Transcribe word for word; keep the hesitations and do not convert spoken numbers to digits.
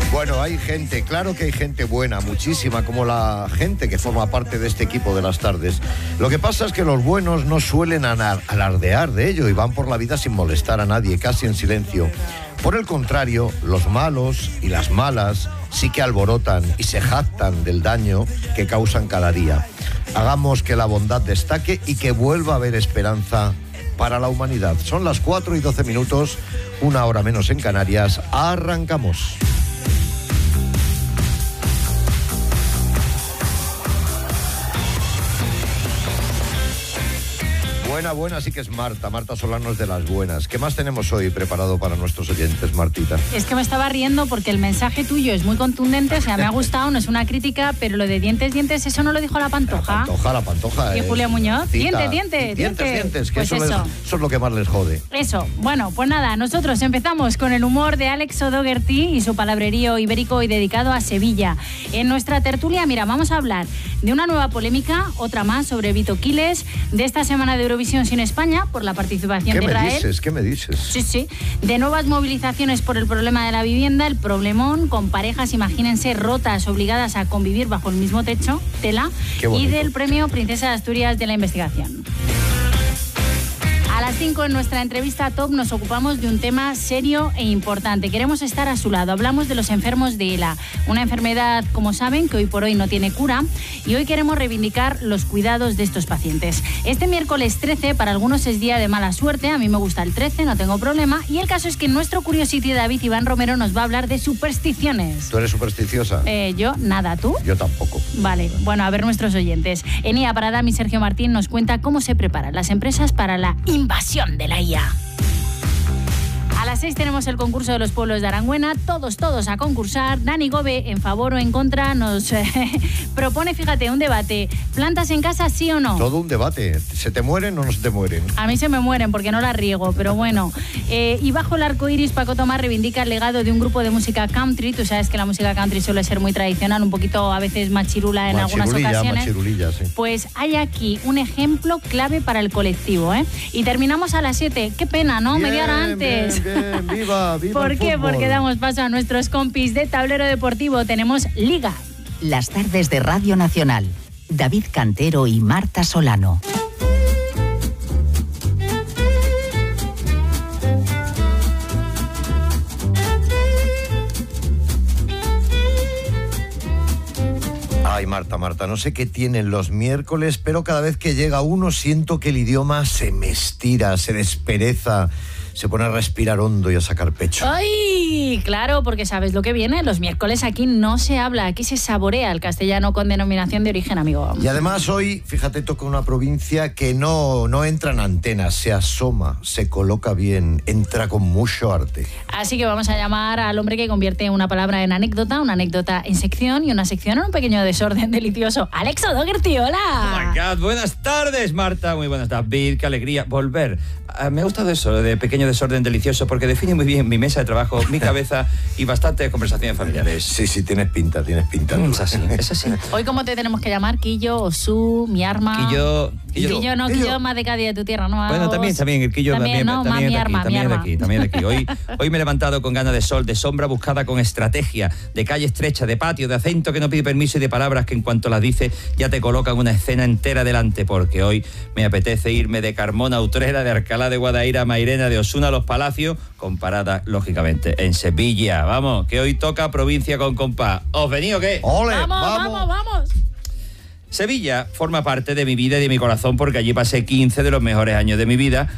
Bueno, hay gente, claro que hay gente buena, muchísima, como la gente que forma parte de este equipo de las tardes. Lo que pasa es que los buenos no suelen anar- alardear de ello y van por la vida sin molestar a nadie, casi en silencio. Por el contrario, los malos y las malas sí que alborotan y se jactan del daño que causan cada día. Hagamos que la bondad destaque y que vuelva a haber esperanza para la humanidad. Son las cuatro y doce minutos, una hora menos en Canarias. Arrancamos. Buena, buena, sí que es Marta. Marta Solano es de las buenas. ¿Qué más tenemos hoy preparado para nuestros oyentes, Martita? Es que me estaba riendo porque el mensaje tuyo es muy contundente, o sea, me ha gustado, no es una crítica, pero lo de dientes, dientes, eso no lo dijo la Pantoja. La Pantoja, la Pantoja. ¿Y eh, Julia Muñoz? cita, Dientes, dientes, dientes. Dientes, dientes, que pues eso, eso. Les, eso es lo que más les jode. Eso, bueno, pues nada, nosotros empezamos con el humor de Alex O'Doherty y su palabrerío ibérico y dedicado a Sevilla. En nuestra tertulia, mira, vamos a hablar de una nueva polémica, otra más sobre Vito Quiles, de esta semana de Eurovisión sin España, por la participación ¿Qué de me Israel. dices? ¿Qué me dices? Sí, sí. De nuevas movilizaciones por el problema de la vivienda, el problemón con parejas, imagínense, rotas, obligadas a convivir bajo el mismo techo, tela, y del premio Princesa de Asturias de la Investigación. A las cinco en nuestra entrevista top nos ocupamos de un tema serio e importante. Queremos estar a su lado. Hablamos de los enfermos de ELA, una enfermedad, como saben, que hoy por hoy no tiene cura, y hoy queremos reivindicar los cuidados de estos pacientes. Este miércoles trece para algunos es día de mala suerte, a mí me gusta el trece, no tengo problema, y el caso es que nuestro Curiosity David Iván Romero nos va a hablar de supersticiones. ¿Tú eres supersticiosa? Eh, yo, nada, ¿tú? Yo tampoco. Vale, bueno, a ver nuestros oyentes. Enia Paradam y Sergio Martín nos cuenta cómo se preparan las empresas para la invasión de la I A. A las seis tenemos el concurso de los pueblos de Arangüena, todos, todos a concursar. Dani Gobe, en favor o en contra, nos eh, propone, fíjate, un debate. ¿Plantas en casa, sí o no? Todo un debate. ¿Se te mueren o no se te mueren? A mí se me mueren porque no las riego, pero bueno. Eh, y bajo el arco iris, Paco Tomás reivindica el legado de un grupo de música country. Tú sabes que la música country suele ser muy tradicional, un poquito a veces machirula en algunas ocasiones. Machirulilla, sí. Pues hay aquí un ejemplo clave para el colectivo, ¿eh? Y terminamos a las siete. Qué pena, ¿no? Bien, Media hora antes. Bien, bien, viva, viva ¿Por el qué? fútbol. Porque damos paso a nuestros compis de Tablero Deportivo. Tenemos Liga. Las tardes de Radio Nacional. David Cantero y Marta Solano. Ay, Marta, Marta, no sé qué tienen los miércoles, pero cada vez que llega uno siento que el idioma se me estira, se despereza, se pone a respirar hondo y a sacar pecho. ¡Ay! Claro, porque sabes lo que viene. Los miércoles aquí no se habla, aquí se saborea el castellano con denominación de origen, amigo. Y además hoy, fíjate, toca una provincia que no, no entra en antenas, se asoma, se coloca bien, entra con mucho arte. Así que vamos a llamar al hombre que convierte una palabra en anécdota, una anécdota en sección y una sección en un pequeño desorden delicioso. Alex O'Doherty, hola. Oh my God, buenas tardes, Marta. Muy buenas, David. Qué alegría volver. Uh, me ha gustado eso de pequeño desorden delicioso porque define muy bien mi mesa de trabajo, mi cabeza y bastante conversaciones familiares. Sí, sí, tienes pinta, tienes pinta. Mm, es así, es así. Hoy, ¿cómo te tenemos que llamar? Quillo, Osu, mi arma. Quillo, Quillo, Quillo no, Quillo, Quillo más de cada día de tu tierra, ¿no? Bueno, también, también, el Quillo también, también, no, también, mi es de arma, aquí, también mi es de arma. aquí, también es de aquí. Hoy, hoy me he levantado con ganas de sol, de sombra buscada con estrategia, de calle estrecha, de patio, de acento que no pide permiso y de palabras que en cuanto las dice ya te colocan una escena entera delante, porque hoy me apetece irme de Carmona a Utrera, de Alcalá de Guadaira a Mairena, de Osuna a Los Palacios, con parada, lógicamente, en Sevilla. Vamos, que hoy toca provincia con compás. ¿Os venís o qué? ¡Ole! ¡Vamos, vamos, vamos! vamos. Sevilla forma parte de mi vida y de mi corazón porque allí pasé quince de los mejores años de mi vida,